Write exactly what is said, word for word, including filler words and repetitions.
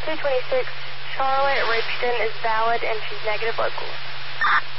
two twenty-six, Charlotte Richton is valid and she's negative local.